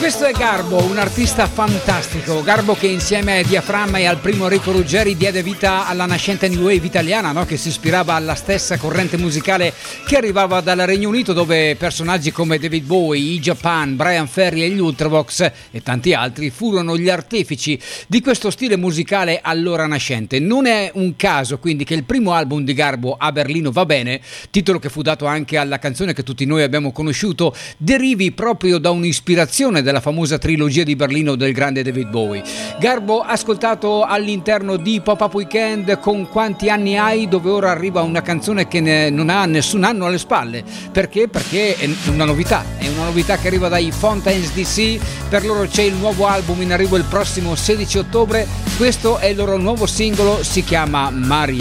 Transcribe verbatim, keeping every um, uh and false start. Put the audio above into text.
Questo è Garbo, un artista fantastico. Garbo che insieme a Diaframma e al primo Enrico Ruggeri diede vita alla nascente New Wave italiana, no? Che si ispirava alla stessa corrente musicale che arrivava dal Regno Unito, dove personaggi come David Bowie, i Japan, Brian Ferry e gli Ultravox e tanti altri furono gli artefici di questo stile musicale allora nascente. Non è un caso quindi che il primo album di Garbo, A Berlino va bene, titolo che fu dato anche alla canzone che tutti noi abbiamo conosciuto, derivi proprio da un'ispirazione della famosa trilogia di Berlino del grande David Bowie. Garbo ascoltato all'interno di Pop-Up Weekend con Quanti anni hai, dove ora arriva una canzone che ne, non ha nessun anno alle spalle. Perché? Perché è una novità, è una novità che arriva dai Fontaines D C. Per loro c'è il nuovo album in arrivo il prossimo sedici ottobre. Questo è il loro nuovo singolo, si chiama Maria.